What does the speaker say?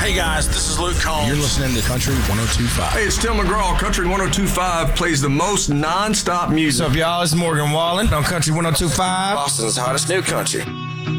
Hey guys, this is Luke Combs. You're listening to Country 102.5. Hey, it's Tim McGraw. Country 102.5 plays the most non-stop music. What's up, y'all? It's Morgan Wallen on Country 102.5. Boston's hottest new country.